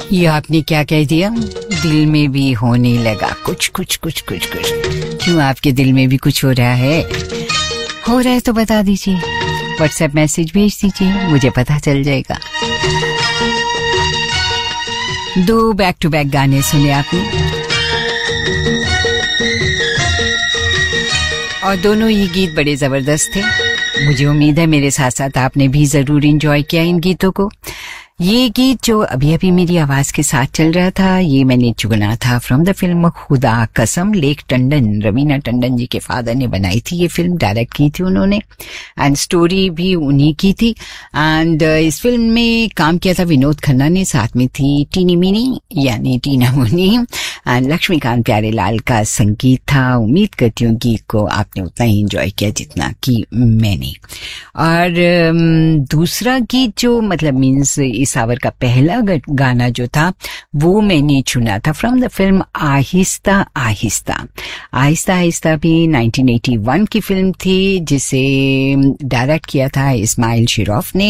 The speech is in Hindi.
ये आपने क्या कह दिया? दिल में भी होने लगा कुछ कुछ कुछ कुछ कुछ। क्यों, आपके दिल में भी कुछ हो रहा है? हो रहा है तो बता दीजिए, व्हाट्सएप मैसेज भेज दीजिए, मुझे पता चल जाएगा। 2 बैक टू बैक गाने सुने आपने, और दोनों ही गीत बड़े जबरदस्त थे। मुझे उम्मीद है मेरे साथ साथ आपने भी जरूर एंजॉय किया इन गीतों को। ये गीत जो अभी अभी मेरी आवाज के साथ चल रहा था, ये मैंने चुना था फ्रॉम द फिल्म खुदा कसम। लेक टंडन, रवीना टंडन जी के फादर ने बनाई थी ये फिल्म, डायरेक्ट की थी उन्होंने, एंड स्टोरी भी उन्हीं की थी। एंड इस फिल्म में काम किया था विनोद खन्ना ने, साथ में थी टीनी मीनी यानी टीना मुनी, एंड लक्ष्मीकांत प्यारेलाल का संगीत था। उम्मीद करती हूँ गीत को आपने उतना ही एंजॉय किया जितना कि मैंने। और दूसरा गीत जो मतलब मीन्स इस आवर का पहला गाना जो था वो मैंने चुना था from the film Aahista Aahista. Aahista Aahista भी 1981 की फिल्म थी जिसे डायरेक्ट किया था इस्माइल शिरोफ ने।